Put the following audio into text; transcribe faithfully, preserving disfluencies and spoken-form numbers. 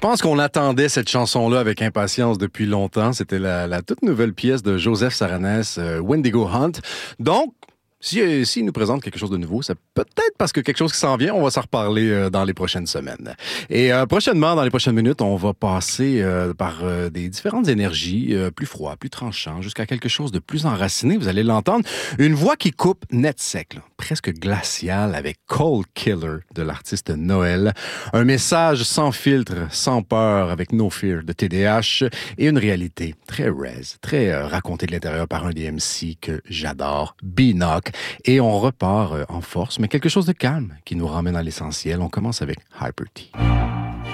pense qu'on attendait cette chanson-là avec impatience depuis longtemps. C'était la, la toute nouvelle pièce de Joseph Saranès, euh, Wendigo Hunt. Donc, si, s'il nous présente quelque chose de nouveau, c'est peut-être parce que quelque chose qui s'en vient. On va s'en reparler euh, dans les prochaines semaines. Et euh, prochainement, dans les prochaines minutes, on va passer euh, par euh, des différentes énergies, euh, plus froid, plus tranchant, jusqu'à quelque chose de plus enraciné. Vous allez l'entendre. Une voix qui coupe net sec, là, presque glaciale, avec Cold Killer de l'artiste Noël. Un message sans filtre, sans peur, avec No Fear de T D H. Et une réalité très res, très euh, racontée de l'intérieur par un des M C que j'adore, B-Knock. Et on repart en force, mais quelque chose de calme qui nous ramène à l'essentiel. On commence avec Hyper T.